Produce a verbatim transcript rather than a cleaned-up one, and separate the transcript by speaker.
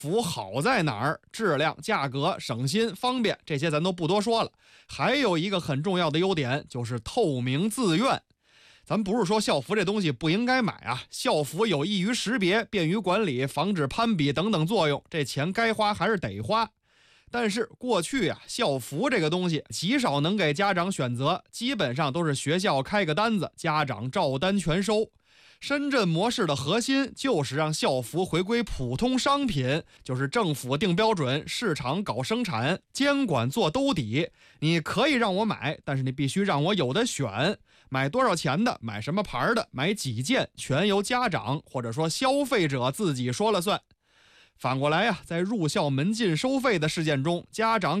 Speaker 1: 服好在哪儿？质量、价格、省心、方便，这些咱都不多说了。还有一个很重要的优点，就是透明自愿。咱不是说校服这东西不应该买啊，校服有易于识别、便于管理、防止攀比等等作用，这钱该花还是得花。但是过去啊，校服这个东西极少能给家长选择，基本上都是学校开个单子，家长照单全收。深圳模式的核心就是让校服回归普通商品，就是政府定标准，市场搞生产，监管做兜底。你可以让我买，但是你必须让我有的选，买多少钱的，买什么牌的，买几件，全由家长或者说消费者自己说了算。反过来呀、啊，在入校门禁收费的事件中，家长